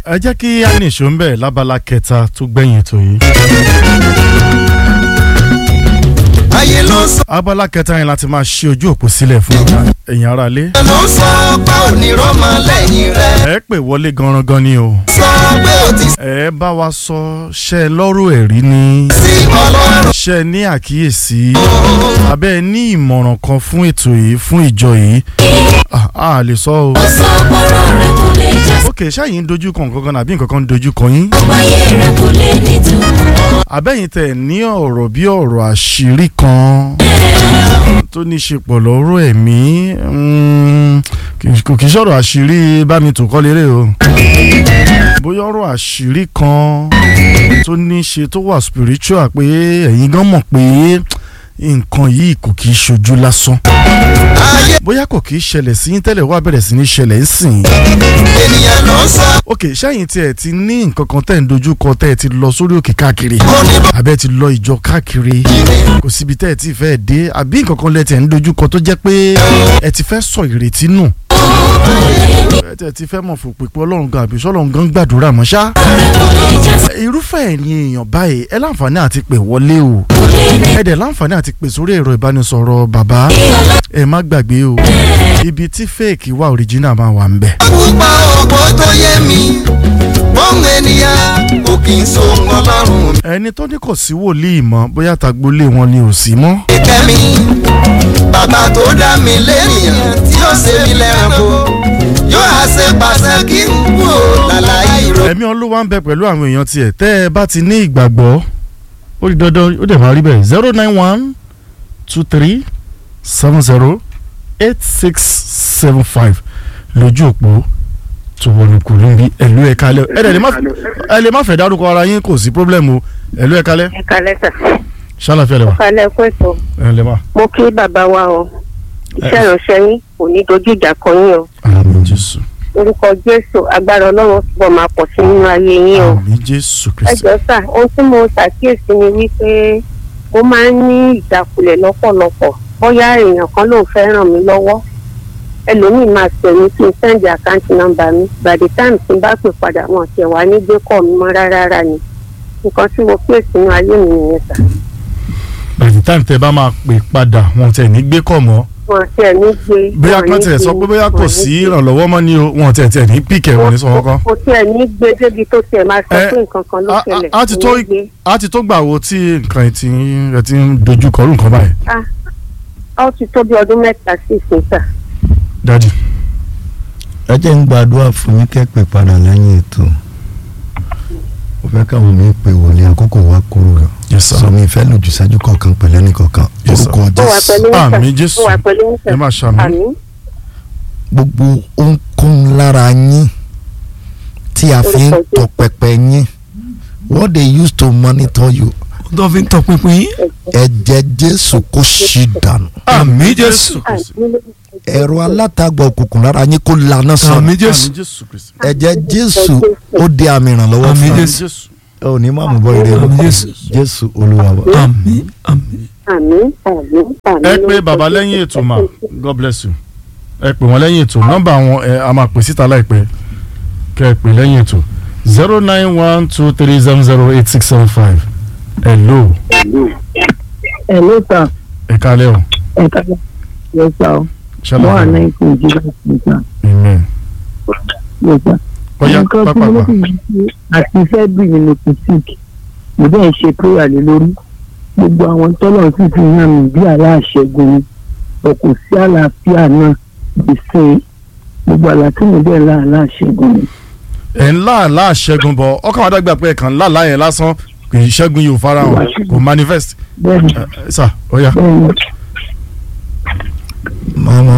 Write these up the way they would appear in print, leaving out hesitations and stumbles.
ẹ jẹ́ kí a ní ìṣó ń bẹ̀ lábala kẹta tó gbẹ̀yìn ètò yìí. ayé ló sọ. abala kẹta yẹn láti máa ṣí ojú òpó sílẹ̀ fún ẹ̀yin ará ilé. ló sọ pé onírọ́mọ lẹ́yìn rẹ̀. ẹ pè wọlé ganran ni o. sọ pé ó ti ẹ bá wa sọ ṣe lọ́rọ̀ ẹ̀rí ni. sí ọlọ́run. ṣe ní àkíyèsí abẹ́ ní ìmọ̀ràn kan fún ètò yìí fún ìjọ yìí. a lè sọ o. ok ṣáàyìn ń dojú kan nǹkan kan àbí nǹkan kan ń dojú kan yín. abẹ́yìn tẹ̀ ní ọ̀rọ̀ bí ọ̀rọ̀ àṣírí kan tó ní ṣe pọ̀ lọ́rọ̀ ẹ̀mí kò kì í ṣọ̀rọ̀ àṣírí bá mi tò kọ́ lérè o bóyá ọ̀rọ̀ àṣírí kan tó ní ṣe tó wà spiritual pé ẹ̀yin gan mọ̀ pé nǹkan yìí kò kì í ṣojú lásán bóyá kò kì í ṣẹlẹ̀ sí yín tẹ́lẹ̀ wá bẹ̀rẹ̀ sí ní ṣẹlẹ̀ ń sìn. ènìyàn ló sọ. ok ṣẹ́yìn tí ẹ ti ní nǹkan kan tẹ́ ń dojú kọ tẹ́ ẹ ti lọ sórí òkè káàkiri àbẹ́ ti lọ ìjọ káàkiri kò síbi tẹ́ ẹ ti fẹ́ dé àbí nǹkan kan lẹ́ tẹ̀ ń dojú kọ tó jẹ́ pé ẹ ti fẹ́ sọ ìrètí nù ẹ tẹ̀ ti fẹ́ mọ̀ fò pípọ́ ọlọ́run gan àbí sọ́lọ́run gan gbàdúrà mọ́ ṣá. irúfẹ́ ẹ̀ ni èèyàn báyìí ẹ láǹfààní àti pè wọlé o ẹ dẹ̀ láǹfààní àti pè sórí ẹ̀rọ ìbánisọ̀rọ̀ bàbá ẹ má gbàgbé o ibi tí fake wà original máa wà ń bẹ̀. púpọ̀ ògbó tó yé mi wọ́n ènìyàn kò kì í so ọlọ́run. ẹni tó ní kò sí wòlíì mọ́ bóyá tagbolé wọn ni ò sí mọ́. kẹ́mi bàbá tó dá mi lẹ́yìn tí ó ṣe mí lẹ́ranko yóò á ṣe pàṣẹ kí n kú lálàyé ìró. ẹ̀mí olúwa ń bẹ pẹ̀lú àwọn èèyàn tiẹ̀ tẹ́ ẹ bá ti ní ìgbàgbọ́ ó di dandan ó dẹ̀ máa rí bẹ́ẹ̀ 09123708675 lójú òpó tó wọnú kù níbi ẹ̀lú ẹ̀ka alẹ́ ẹ lè má fẹ́ dárúkọ ara yín kò sí pọ́blẹ́mù ẹ̀lú ẹ̀ka alẹ́. ẹ̀ka lẹ́sà. ṣàlàfíà lẹ́wà. ẹ̀ka lẹ́kọ̀ọ́ ètò. ẹ̀ lè má. mo kí bàbá wa o iṣẹ́ ìránṣẹ́ yín kò ní dojú ìjà kọ yín o. àmín jésù. orúkọ jésù agbára ọlọ́run túbọ̀ máa pọ̀ sí nínú ayé yín o. àmín jésù ẹ kristi. jọ̀ọ́ sà ohun tí mo ṣàkíyèsí ni wípé mo máa ń ní ìjákulẹ̀ lọ́pọ̀lọpọ̀ bóyá èèyàn kan ló ń fẹ́ ràn mí lọ́wọ́ ẹlòmíì máa pè mí kí n sẹ́ndì àkáǹtì nọ́mbà mi by the time tí n bá pè padà wọn ṣẹ̀ wá ní gbé kọ́ mi mọ́ rárá ni nǹkan tí mo pè sínú ayé mi nìyẹn sà. by the time tẹ bá máa pè padà wọn tẹ ní gbé kọ̀ mọ́. wọn tẹ ní gbé. bóyá kan tẹ sọ pé bóyá kò sí ìrànlọ́wọ́ mọ́ ni o wọn tẹ ní píkẹ́ wọn ní sọ kọ́kọ́. kò tiẹ̀ ní gbé débi tó tiẹ̀ máa sọ pé nǹkan kan ló ṣẹlẹ̀. a ti tó gbà wo tí nǹkan ẹ ti ń dojú kọ nǹkan báyìí. ó ti tó bí ọdún mẹ́ta sí ìsìn sà. dadi. ẹ jẹ́ ń gbàdúrà fún mi kẹ́pẹ́ padà lẹ́yìn ètò ó fẹ́ káwọn mi pè wò ní àkókò wa kúrò rẹ̀ sọ mi ìfẹ́ lòdì sájú kọ̀ọ̀kan pẹ̀lẹ́ ní kọ̀ọ̀kan orúkọ jésù àmín jésù ẹ máa ṣàmì. gbogbo ohunkóhun lára yín tí a fi ń tọpẹpẹ yín what they use to monitor you tó fi ń tọpinpin yín. ẹ̀jẹ̀ jésù kò ṣì dànù. àmín jésù. ẹ̀rọ alátagbà òkùnkùn lára yín kó lànà sàn. àmín jésù. ẹ̀jẹ̀ jésù ó di àmì ìrànlọ́wọ́ fún àmín mi. jésù. ò ní má mú bọ́ ire lọ. jésù olúwa wa. àmín àmín. àmín àmín àmín. ẹ pé bàbá lẹ́yìn ètò mà god bless you ẹ pè wọ́n lẹ́yìn ètò nọ́mbà wọn a máa pè síta láìpẹ́ kẹ́ ẹ pè lẹ́yìn ètò 09123708675 hello. hello sir. ẹ kálẹ́ o. ẹ kálẹ́ yes sir. ṣàlàyé. wọ́n àná ikú ìjìnlẹ̀ sísá. amen. yes sir. ọ̀yá pápápá. àti february ni kò sick mo bẹ́ẹ̀ ṣe prayer lé lórí gbogbo àwọn tọ́lọ̀ sì fi hàn mí bí aláṣẹ́gun ni kò sí àlàáfíà náà ìsìn gbogbo àlàáfíà mi bẹ́ẹ̀ láàláṣẹ́gun ni. ẹ̀ ń láàláṣẹ́gun bọ̀ ọkàn wa dàgbà pé ẹ̀kan láàlá yẹn lásán kì í ṣẹ́gun yóò farahàn kò manifest. bẹ́ẹ̀ni sà ọ̀yá. bẹ́ẹ̀ni. mama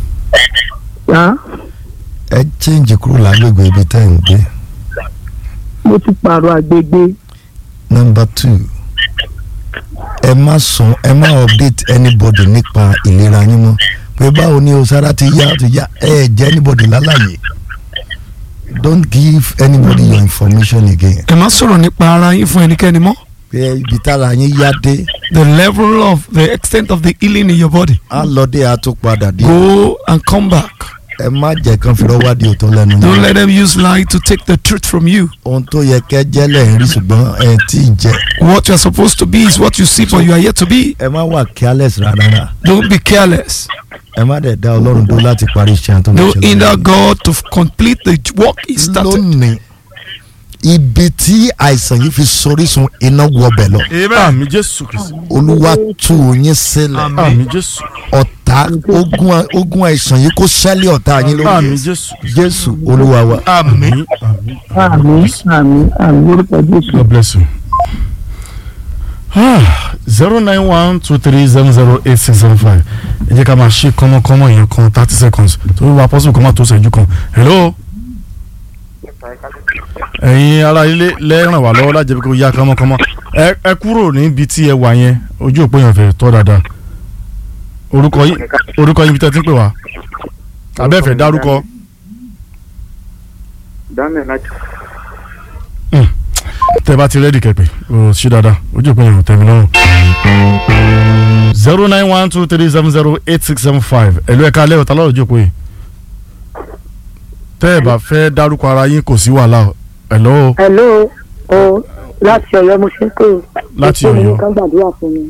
ẹ change kúrò lágbègbè ibi tẹ́ ń gbé. mo ti pààrọ̀ àgbègbè. number 2 ẹ má sùn ẹ má update anybody nípa ìlera yín mọ́ pé báwo ni o sára ti yá ẹ jẹ́ anybody lálàyé don't give anybody your information again. ẹ má sọ̀rọ̀ nípa ara yín fún ẹnikẹ́ni mọ́. pé ibi tára yín yá dé. the level of the extent of the healing in your body. a lọ dé a tún padà dé. go and come back. ẹ má jẹ́ kán fi rọ́wá di òótọ́ lẹ́nu Don't yín. let them use lie to take the truth from you. ohun tó yẹ kẹ́ jẹ́ lẹ́yìn rí ṣùgbọ́n ẹ tí ì jẹ́. What you are supposed to be is what you see, but you are yet to be. ẹ má wà careless rárá. Don't be careless. ẹ má dẹ̀ dá ọlọ́run dúró láti parí iṣẹ́ àtúntò. Don't hinder God to complete the work He started. lónìí ibi tí àìsàn yìí fi sorísun iná wọbẹ̀ lọ. àmín Jésù Kristi. olúwa tú yín sílẹ̀. àmín Jésù. ọ̀tá ogun àìsàn yìí kó ṣẹ́lẹ̀ ọ̀tá yín lórí. àmín Jésù. jésù olúwa wa. àmín. àmín lórúkọ Jésù. God bless you. 09123008675 ẹ jẹ́ ká máa ṣe kọ́mọ́kọ́mọ́ yẹn kan 30 seconds torí wàá pọ́sibú kọ́ máa tó ṣẹ́jú kan. hello. ẹ̀yin ará ilé lẹ́ràn wá lọ́wọ́ lájẹ́ pé kó yá kọ́mọ́kọ́mọ́ ẹ kúrò níbi tí ẹ wà yẹn ojú òpó yẹn fẹ́ tọ́ dáadáa. orúkọ yín bí tẹ́ ti ń pè wá abẹ́fẹ́ dárúkọ. tẹ́ bá ti rẹ́dì kẹ̀pẹ́ o ṣí dáadáa ojú òpó yẹn ò tẹ́ mi lọ́rùn. 09123708675 ẹ̀lú ẹ̀ka alẹ́ ọ̀tá lọ́rọ̀ ojú òpó yìí. tẹ́ ẹ bá fẹ́ dárúkọ ara yín kò sí wàhálà o. hello. hello o láti Ọ̀yọ́ mo ṣe ń pè. láti Ọ̀yọ́. èmi kan gbàdúrà fún mi.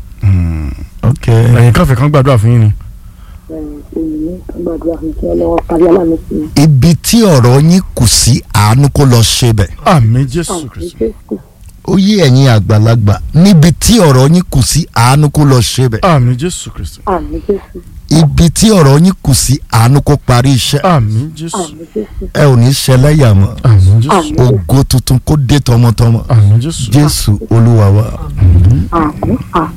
ok ẹ̀yin káfẹ́ kan gbàdúrà fún yín ni. èmi kan gbàdúrà fún mi kí Ọlọ́run parí aláàánú sí mi. ibi tí ọ̀rọ̀ yín kù sí àánú kó lọ ṣe bẹ̀. àmín Jésù àmín Kristi. Jésù. ó yé ẹ̀yin àgbàlagbà níbi tí ọ̀rọ̀ yín kù sí àánú kó lọ ṣe bẹ̀. àmín Jésù Kristi. àmín Jésù. ibi tí ọ̀rọ̀ yín kù sí àánú kó parí iṣẹ́. àmín Jésù. àmín Jésù. ẹ ò ní ṣẹlẹ́yà mọ́. àmín Jésù. àmín ògo tuntun kó dé tọmọtọmọ. àmín Jésù. jésù olúwa wa. àmín àmín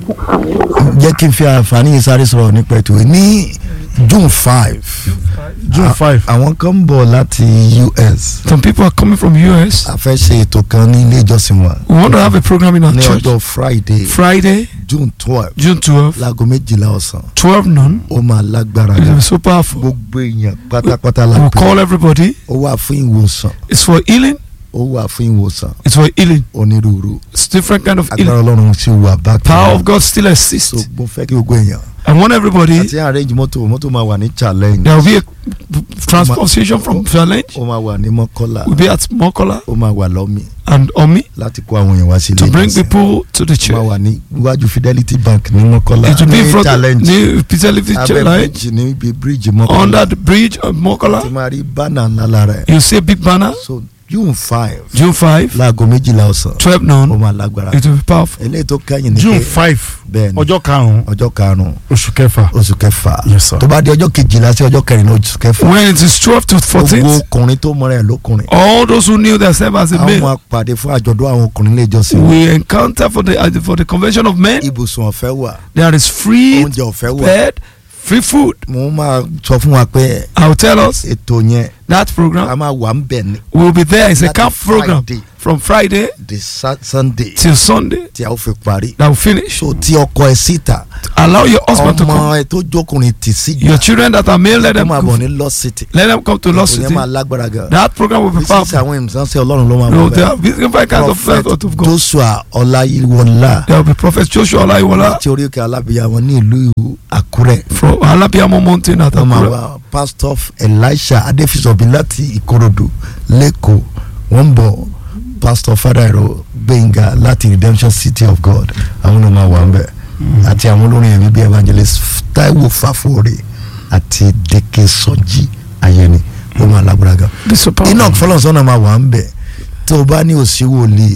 àmín. jẹ́ kí n fi àǹfààní yìí sáré sọ̀rọ̀ nípa ètò yìí ní June 5. June 5. àwọn kan ń bọ̀ láti US. Some people are coming from US. a fẹ́ ṣe ètò kan ní ilé ìjọsìn wa. We want to have a program in our ní church. ọjọ́ Friday Friday, June 12 June 12, láago 12 ọ̀sán. 12 noon. ó máa lágbára It gan. is so powerful. gbogbo èèyàn pátápátá la We'll pè. call everybody. ó wà fún ìwòsàn. It's for healing. ó wà fún ìwòsàn It's for healing. onírúurú. It's different kind of healing. agbára ọlọ́run sì wà back. Power of God still so exists. mo fẹ́ kí gbogbo èèyàn. I want everybody. àti arrange mọ́tò máa wà ní challenge. There will be a transportation from Challenge. ó máa wà ní Mọ́kọ́lá. We'll be at Mokola ó máa wà lọ́mì and Omi láti kó àwọn èèyàn wá sí ilé to bring ìjọsìn. people to the ó máa church. wà ní iwájú Fidelity Bank ní Mọ́kọ́lá. It will be in ní front of challenge. the Fidelity abẹ́ Challenge bridge ní ibi bridge Mọ́kọ́lá. under the bridge of ti Mokola. máa rí bánà ńlá lára ẹ̀. You see a big banner. so June 5 June 5, láago 12 ọ̀sán 12 ó noon. máa lágbára. It will be powerful. eléyìí tó kẹ́yìn ní June pé 5 bẹ́ẹ̀ ni ọjọ́ karùn-ún ọjọ́ karùn-ún oṣù kẹfà. oṣù kẹfà. Yes, sir. tó bá di ọjọ́ kejìlá sí ọjọ́ kẹrìnlá oṣù kẹfà. When it is 12 to gbogbo 14th, ọkùnrin tó mọ̀ra ẹ̀ lókùnrin. all those who knew themselves as a àwọn male, apàdé fún àjọ̀dún àwọn ọkùnrin ilé ìjọsìn. we encounter for the convention of men. ibùsùn ọ̀fẹ́ wà. There is free oúnjẹ ọ̀fẹ́ wà. bed, free food. mo máa sọ fún wa pé I will tell us ètò yẹn that a program máa wà ń bẹ̀ ní will be there. It's a That camp is program Friday. from Friday the Sunday till Sunday tí a ó fi parí. that will finish. so tí ọkọ ẹ síta Allow your husband to ọmọ come. ẹ tó jókòrin tì sí Your children that are male, let ó them máa bọ̀ go. ní Lost City. Let them come to Lost ètò yẹn City. máa lágbára gan. That program will be this is powerful. àwọn ìmùsánsẹ́ ọlọ́run ló máa No, wọ there bẹ́ẹ̀. will be different kinds of Prophet faith of God. Joshua Ọláyíwọlá There will be Prophet Joshua Olaiwola láti orí òkè alábìyàwó ní ìlú Àkúrẹ́. from Alabiamo Mountain at wọ́n máa Akure. wá Pastor Elisha Adéfisọ̀bí láti Ìkòròdú lẹ́kọ̀ọ́ wọ́n ń bọ̀ Pastor Fadairo Gbẹ̀ngà láti Redemption City of God àwọn náà máa wà ń bẹ̀ àti àwọn olórin ẹ̀mí bíi Evangelist Taiwo Fáforè àti Dèkè Sọ́jí Ayẹni ó máa lágbára gan. Be so powerful. Enoch Fọlọ́nsọ́nà máa wà ń bẹ̀ tó o bá ní òsínwó lè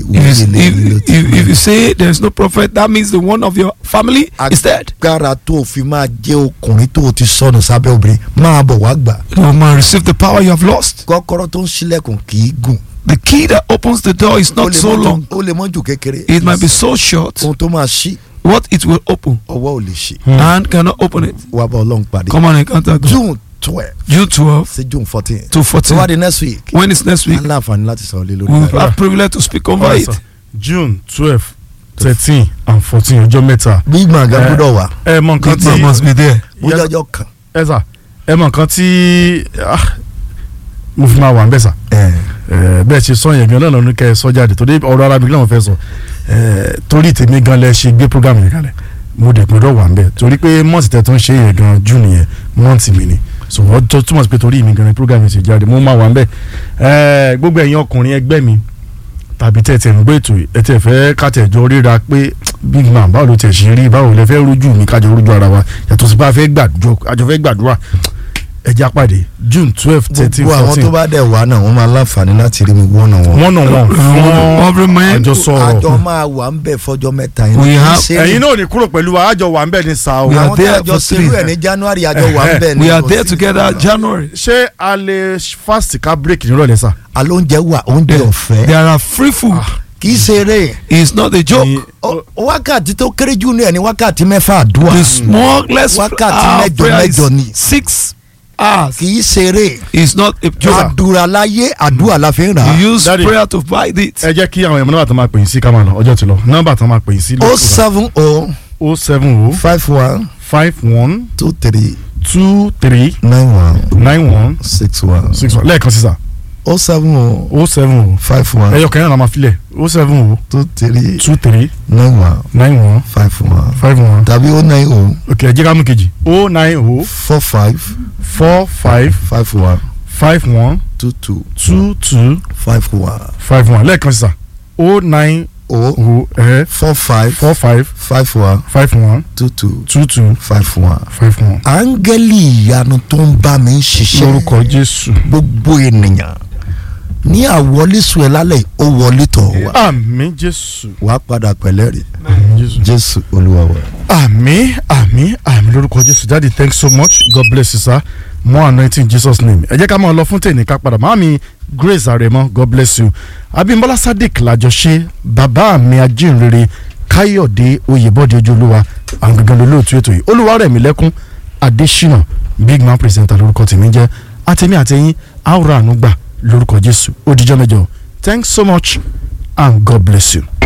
If you say there is no prophet, that means the one of your family is dead. agbára tó o fi máa jẹ́ ọkùnrin tó o ti sọnù sábẹ́ obìnrin máa bọ̀ wá gbà. You man receive the power you have lost. kọ́kọ́rọ́ tó ń ṣílẹ̀kùn kì í gùn. The key that opens the door is not so long. ó lè mọ́jú kékeré. It might be so short. ohun tó máa ṣí What it will open, ọwọ́ ò lè ṣí. hand cannot open it. wà bá Ọlọ́run pàdé. Come on, encounter God. June 12 June 12 sí June 14. to tó wá 14. di next week. When is next week? a ní àǹfààní láti sọ̀rọ̀ lé We lórí will rẹ̀. have privilege to speak over Alright, it. sir. June 12 13 and 14 ọjọ́ mẹ́ta. big man gan gbọ́dọ̀ wà. ẹ mọ nǹkan Big man tí must be there. bójú ọjọ́ kan. ẹ sà ẹ mọ nǹkan tí mo fi máa wà ń bẹ̀ sà. Bẹ́ẹ̀ ṣe sọ yẹn gan náà lọ́nu kẹ́ ẹ sọ jáde torí ọ̀rọ̀ arábìnrin náà wọ́n fẹ́ sọ torí tèmi gan lẹ ṣe gbé program yẹn kalẹ̀ mo dẹ̀ gbọ́dọ̀ wà ń bẹ̀ torí pé mọ́ọ̀tì tẹ̀ tó ń ṣe yẹn gan June yẹn mọ́ọ̀tì mi ni so ọjọ́ túmọ̀ sí pé torí mi gan-an program yẹn ṣe jáde mo máa wà ń bẹ̀ gbogbo ẹ̀yin ọkùnrin ẹgbẹ́ mi tàbí tẹ̀tẹ̀ ń gbé ètò ẹ̀tẹ̀ fẹ́ kàtẹ̀jọ ríra pé big man báwo ló tẹ̀ ṣe rí báwo lẹ fẹ́ rójú mi kájọ rójú ara wa yàtọ̀ sí pé àjọ fẹ́ gbàdúrà ẹja pàdé June 12, 13, 14. gbogbo àwọn tó bá dẹ̀ wá náà wọ́n máa láǹfààní láti rí mi wọ́n náà fún àjọ sọ̀rọ̀ àjọ máa wà ń bẹ̀ fọjọ́ mẹ́ta ẹ̀yin náà ò ní kúrò pẹ̀lú wa àjọ wà ń bẹ̀ ní sáà o. àwọn tí àjọ ṣerú ẹ̀ ní January àjọ wà ń bẹ̀ ní. we are there together January. ṣé a lè fast ká break nírọ̀lẹ́ sà. alóúnjẹ wà oúnjẹ ọ̀fẹ́. there are free food. kì í ṣeré. it's not a joke. wákàtí tó kéré jù ní ẹ̀ ní wákàtí mẹ́fà àdúrà. the smallest wákàtí mẹ́jọ ni 6 hours. kì í ṣeré. it's not a joke. àdúrà láyé àdúrà la fi ń rà. you use Daddy, prayer to fight it. ẹ jẹ́ kí àwọn ẹ̀mọ́ nọ́mbà tó máa pè yín sí ká máa lọ ọjọ́ ti lọ nọ́mbà tó máa pè yín sí. 070 070 51 51 23 23 91 91 61 61 lẹ́ẹ̀kan sísà 070 070 51 ẹyọ kẹrin náà máa filẹ̀ 070 23 23 91 91 51 51 tàbí 090 ok ẹ jẹ́ ká mú kejì 090 45 45 51 51 22 22 51 51 lẹ́ẹ̀kan sísà 090 45 45 51 51 22 22 51. 51. áńgẹ́lì ìyanu tó ń bá mi ṣiṣẹ́ lórúkọ Jésù. gbogbo ènìyàn ní àwọlésùn ẹ lálẹ́ ó wọlé tọ̀ wá àmín Jésù. wàá padà pẹ̀lẹ́ rí àmín Jésù. Jésù Olúwa wa. àmín àmín àmín lórúkọ Jésù. Daddy, thanks so much. God bless you sir. More anointing in Jesus name. ẹ jẹ́ ká máa lọ fún tèmi ká padà Màámi Grace Aremo, God bless you. Abímbọ́lá Sadiq làjọṣe bàbá mi ajínrere Káyọ̀dé Oyèbọ́dé Ojúolúwa àwọn gangan lólóòtú ètò yìí Olúwarẹ̀mílẹ́kún Adésínà big man presenter lórúkọ tèmi jẹ́ àtẹ̀mí àtẹ̀yìn àwòrán àánú gbà lórúkọ Jésù ó dijọ́ mẹ́jọ. Thanks so much and God bless you.